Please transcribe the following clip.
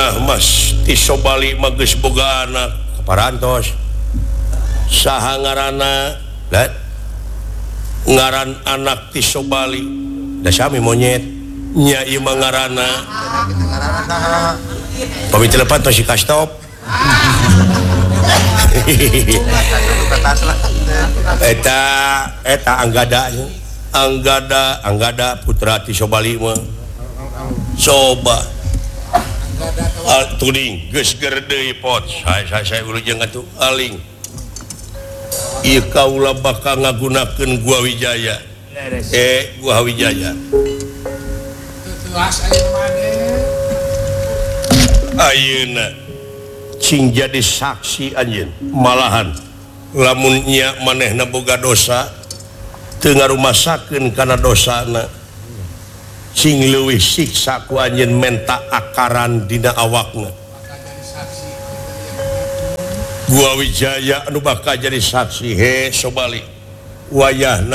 Mas Tisobali magis boga anak parantos saha ngaranna ngaran anak Tisobali da sami monyet nya ieu mah ngaranna pamit lepat masih kastop eta Anggada putra Tisobali mah coba tuding geus keur deui pot saya ulu jeung atuh aling ieu kaula bakal ngagunakeun gua Wijaya gua Wijaya ayeuna cing jadi saksi anjeun malahan lamun nya manehna boga dosa teu ngarumasakeun kana dosana sing leuwih siksa ku anjeun menta akaran dina awakna gua Wijaya anu bakal jadi saksi he Sobali wayahna